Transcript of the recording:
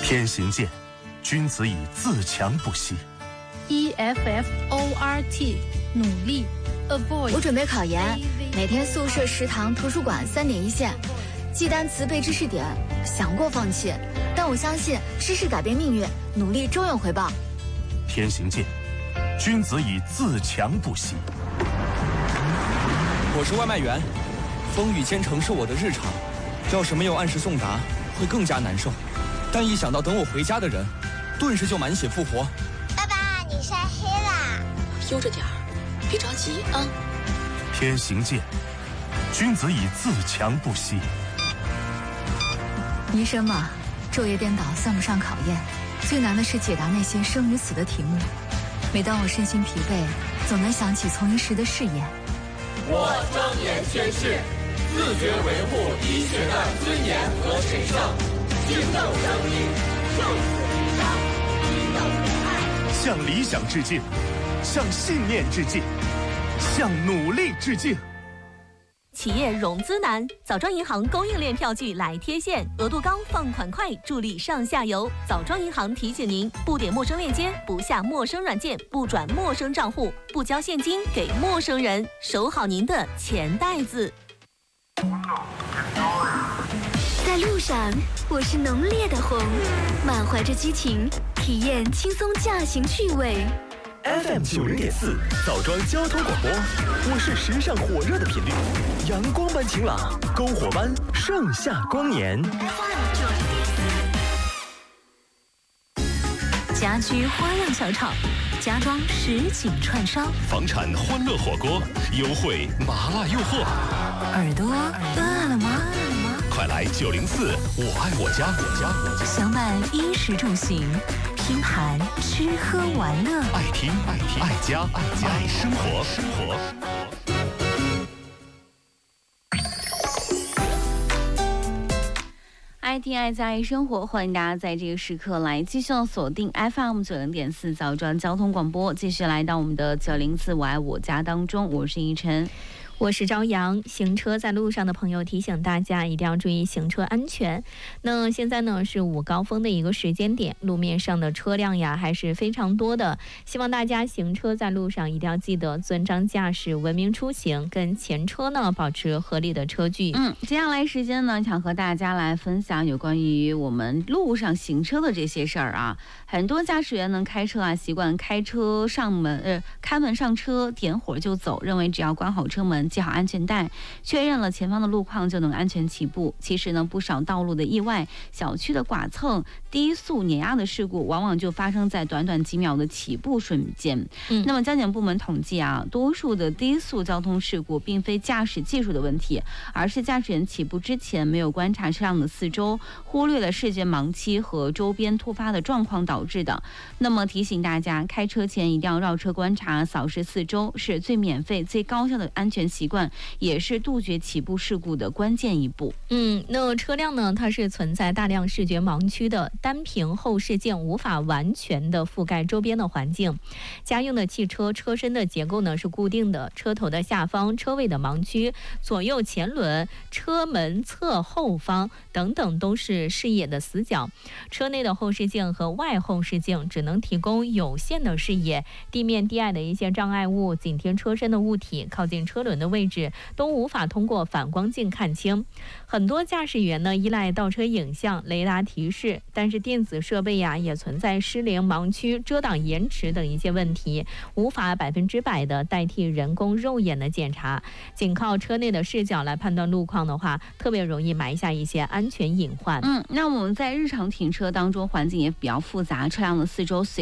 天行健，君子以自强不息。 EFFORT 努力 Avoid。 我准备考研，每天宿舍、食堂、图书馆3点一线，记单词、背知识点，想过放弃，但我相信知识改变命运，努力终有回报。 天行健，君子以自强不息。 我是外卖员，风雨兼程是我的日常，要是没有按时送达，会更加难受。但一想到等我回家的人，顿时就满血复活。 爸爸，你晒黑啦！ 悠着点儿，别着急啊。 天行健，君子以自强不息。 医生嘛，昼夜颠倒算不上考验，最难的是解答那些生与死的题目。每当我身心疲惫，总能想起从医时的誓言。 我庄严宣誓，自觉维护医学的尊严和神圣。敬斗生命，受死离伤，以斗为爱。 向理想致敬，向信念致敬，向努力致敬。 企业融资难，枣庄银行供应链票据来贴现，额度高，放款快，助力上下游。枣庄银行提醒您：不点陌生链接，不下陌生软件，不转陌生账户，不交现金给陌生人，守好您的钱袋子。 在路上，我是浓烈的红，满怀着激情，体验轻松驾行趣味。 FM 90.4枣庄交通广播，我是时尚火热的频率，阳光般晴朗，篝火般盛夏光年。 家居花样小炒，家装实景串烧， 房产欢乐火锅，优惠麻辣诱惑。 耳朵饿了吗？ 快来904我爱我家。 相伴衣食住行，拼盘吃喝玩乐， 爱听爱家爱生活。 爱听爱家爱生活，欢迎大家在这个时刻来继续锁定 FM 90.4枣庄交通广播，继续来到我们的904我爱我家当中，我是依晨。 我是朝阳。行车在路上的朋友提醒大家一定要注意行车安全。那现在呢是午高峰的一个时间点，路面上的车辆呀还是非常多的，希望大家行车在路上一定要记得遵章驾驶，文明出行，跟前车呢保持合理的车距。 接下来时间呢，想和大家来分享有关于我们路上行车的这些事儿啊。很多驾驶员呢开车啊习惯开门上车，点火就走，认为只要关好车门，系好安全带，确认了前方的路况就能安全起步。其实呢，不少道路的意外、小区的剐蹭、低速碾压的事故，往往就发生在短短几秒的起步瞬间。那么交警部门统计啊，多数的低速交通事故并非驾驶技术的问题，而是驾驶员起步之前没有观察车辆的四周，忽略了视觉盲区和周边突发的状况导致的。那么提醒大家，开车前一定要绕车观察，扫视四周，是最免费、最高效的安全习惯，也是杜绝起步事故的关键一步。 那车辆呢，它是存在大量视觉盲区的，单凭后视镜无法完全的覆盖周边的环境。家用的汽车车身的结构呢是固定的，车头的下方、车尾的盲区、左右前轮、车门侧后方等等都是视野的死角。车内的后视镜和外后视镜只能提供有限的视野，地面低矮的一些障碍物、紧贴车身的物体、靠近车轮的位置都无法通过反光镜看清。很多驾驶员呢依赖倒车影像、雷达提示，但是电子设备呀也存在失灵、盲区、遮挡延迟等一些问题，无法100%的代替人工肉眼的检查。仅靠车内的视角来判断路况的话，特别容易埋下一些安全隐患。 那我们在日常停车当中，环境也比较复杂，车辆的四周